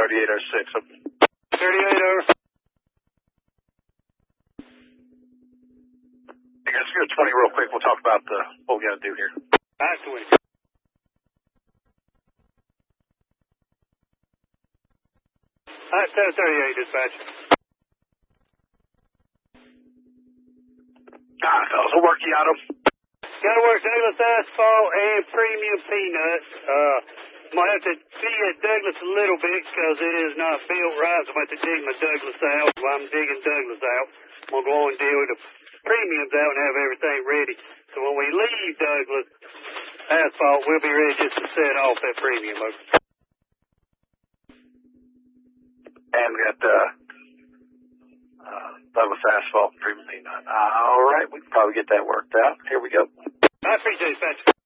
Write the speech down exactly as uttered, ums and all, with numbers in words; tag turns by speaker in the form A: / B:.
A: thirty-eight oh six.
B: thirty-eight over.
A: Hey, guys, go to twenty real quick. We'll talk about the, what we got to do here.
B: All right, twenty. All right, seven thirty-eight, dispatch.
A: All right, fellas, we'll work you out of them.
B: Got to work Douglas asphalt and premium peanuts. Uh, might have to see at Douglas a little bit because it is not built right. So I'm going to have to dig my Douglas out. While I'm digging Douglas out, I'm going to go on and deal with the premiums out and have everything ready. So when we leave Douglas asphalt, we'll be ready just to set off that premium.
A: And we got uh, uh, Douglas asphalt and premium peanut. Uh, all right, we can probably get that worked out. Here we go.
B: I appreciate it, Patrick.